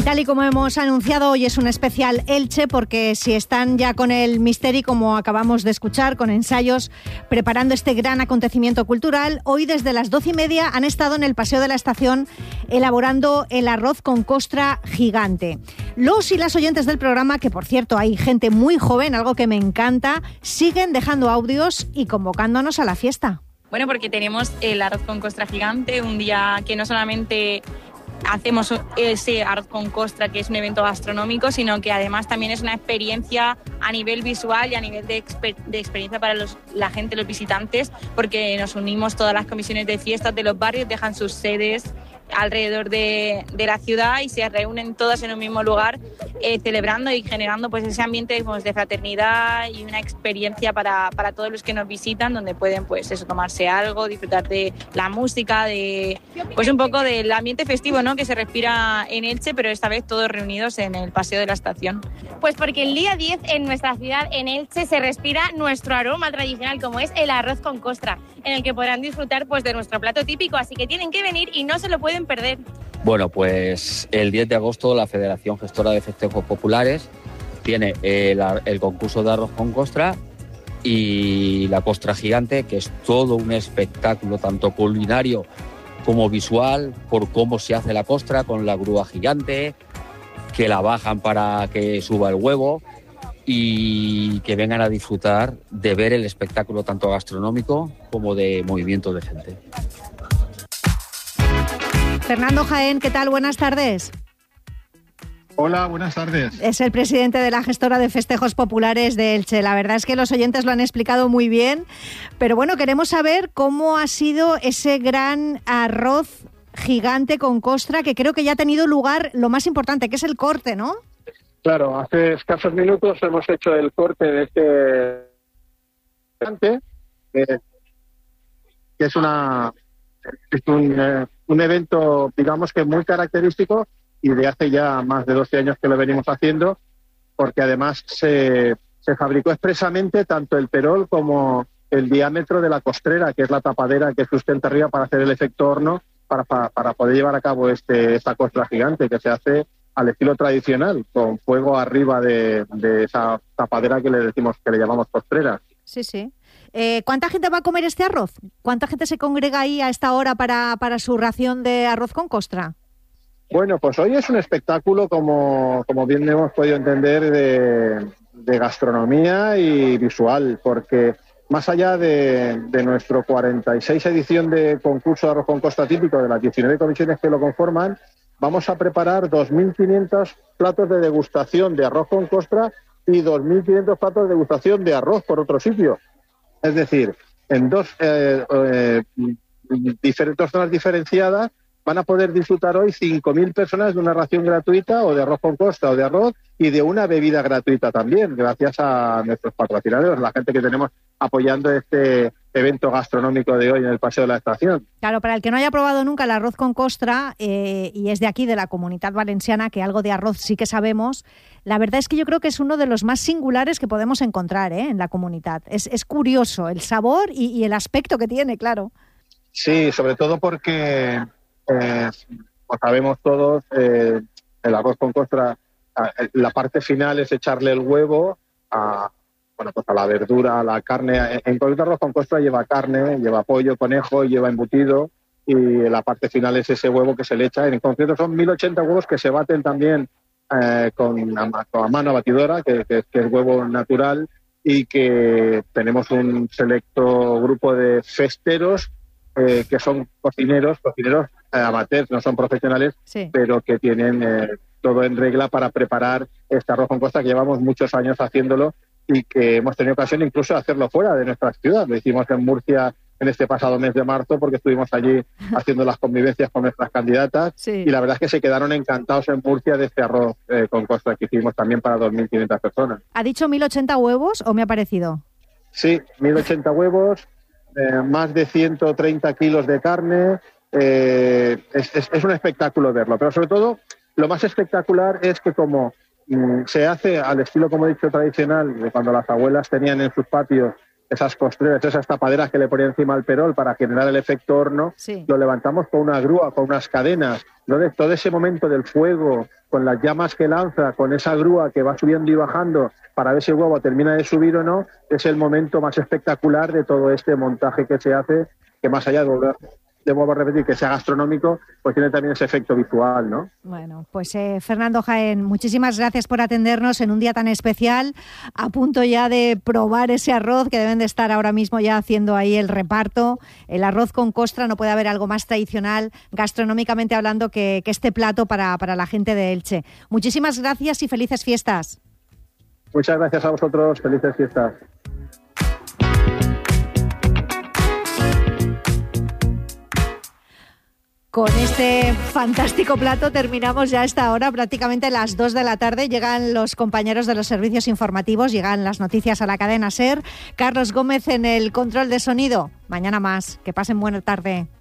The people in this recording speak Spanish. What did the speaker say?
tal y como hemos anunciado, hoy es un especial Elche, porque si están ya con el Misteri, como acabamos de escuchar, con ensayos, preparando este gran acontecimiento cultural, hoy desde las 12:30 han estado en el Paseo de la Estación elaborando el arroz con costra gigante. Los y las oyentes del programa, que por cierto hay gente muy joven, algo que me encanta, siguen dejando audios y convocándonos a la fiesta. Bueno, porque tenemos el arroz con costra gigante, un día que no solamente hacemos ese arroz con costra, que es un evento gastronómico, sino que además también es una experiencia a nivel visual y a nivel de experiencia para la gente, los visitantes, porque nos unimos todas las comisiones de fiestas de los barrios, dejan sus sedes alrededor de la ciudad y se reúnen todas en un mismo lugar, celebrando y generando pues ese ambiente pues, de fraternidad y una experiencia para todos los que nos visitan, donde pueden pues eso, tomarse algo, disfrutar de la música, de pues un poco del ambiente festivo, ¿no?, que se respira en Elche, pero esta vez todos reunidos en el Paseo de la Estación. Pues porque el día 10 en nuestra ciudad, en Elche, se respira nuestro aroma tradicional, como es el arroz con costra, en el que podrán disfrutar pues de nuestro plato típico, así que tienen que venir y no se lo pueden perder. Bueno, pues el 10 de agosto la Federación Gestora de Festejos Populares tiene el concurso de arroz con costra y la costra gigante, que es todo un espectáculo, tanto culinario como visual, por cómo se hace la costra con la grúa gigante, que la bajan para que suba el huevo y que vengan a disfrutar de ver el espectáculo tanto gastronómico como de movimiento de gente. Fernando Jaén, ¿qué tal? Buenas tardes. Hola, buenas tardes. Es el presidente de la Gestora de Festejos Populares de Elche. La verdad es que los oyentes lo han explicado muy bien, pero bueno, queremos saber cómo ha sido ese gran arroz gigante con costra, que creo que ya ha tenido lugar lo más importante, que es el corte, ¿no? Claro, hace escasos minutos hemos hecho el corte de este gigante, que es un evento, digamos que muy característico y de hace ya más de 12 años que lo venimos haciendo, porque además se fabricó expresamente tanto el perol como el diámetro de la costrera, que es la tapadera que sustenta arriba para hacer el efecto horno, para poder llevar a cabo esta costra gigante que se hace al estilo tradicional, con fuego arriba de esa tapadera que le llamamos costrera. Sí, sí. ¿Cuánta gente va a comer este arroz? ¿Cuánta gente se congrega ahí a esta hora para su ración de arroz con costra? Bueno, pues hoy es un espectáculo, como bien hemos podido entender, de gastronomía y visual, porque más allá de nuestro 46 edición de concurso de arroz con costra típico, de las 19 comisiones que lo conforman, vamos a preparar 2.500 platos de degustación de arroz con costra y 2.500 platos de degustación de arroz por otro sitio. Es decir, en dos zonas diferenciadas van a poder disfrutar hoy 5.000 personas de una ración gratuita o de arroz con costra o de arroz y de una bebida gratuita también, gracias a nuestros patrocinadores, la gente que tenemos apoyando este evento gastronómico de hoy en el Paseo de la Estación. Claro, para el que no haya probado nunca el arroz con costra y es de aquí, de la Comunitat Valenciana, que algo de arroz sí que sabemos, la verdad es que yo creo que es uno de los más singulares que podemos encontrar en la comunidad. Es curioso el sabor y el aspecto que tiene, claro. Sí, sobre todo porque, como sabemos todos, el arroz con costra, la parte final es echarle el huevo a la verdura, a la carne. En concreto, arroz con costra lleva carne, lleva pollo, conejo, lleva embutido, y la parte final es ese huevo que se le echa. En concreto son 1.080 huevos que se baten también con a mano batidora, que es huevo natural, y que tenemos un selecto grupo de festeros que son cocineros amateurs, no son profesionales, sí, pero que tienen todo en regla para preparar este arroz con costra, que llevamos muchos años haciéndolo y que hemos tenido ocasión incluso de hacerlo fuera de nuestra ciudad. Lo hicimos en Murcia en este pasado mes de marzo, porque estuvimos allí haciendo las convivencias con nuestras candidatas, sí, y la verdad es que se quedaron encantados en Murcia de este arroz con costra que hicimos también para 2.500 personas. ¿Ha dicho 1.080 huevos o me ha parecido? Sí, 1.080 huevos, más de 130 kilos de carne. Es un espectáculo verlo, pero sobre todo lo más espectacular es que como se hace al estilo, como he dicho, tradicional, de cuando las abuelas tenían en sus patios esas costreras, esas tapaderas que le ponía encima al perol para generar el efecto horno, Sí. lo levantamos con una grúa, con unas cadenas. Entonces, todo ese momento del fuego, con las llamas que lanza, con esa grúa que va subiendo y bajando para ver si el huevo termina de subir o no, es el momento más espectacular de todo este montaje que se hace, que más allá de vuelvo a repetir, que sea gastronómico, pues tiene también ese efecto visual, ¿no? Bueno, pues Fernando Jaén, muchísimas gracias por atendernos en un día tan especial, a punto ya de probar ese arroz que deben de estar ahora mismo ya haciendo ahí el reparto, el arroz con costra. No puede haber algo más tradicional, gastronómicamente hablando, que este plato para la gente de Elche. Muchísimas gracias y felices fiestas. Muchas gracias a vosotros, felices fiestas. Con este fantástico plato terminamos ya a esta hora, prácticamente las 2 de la tarde. Llegan los compañeros de los servicios informativos, llegan las noticias a la cadena SER. Carlos Gómez en el control de sonido. Mañana más. Que pasen buena tarde.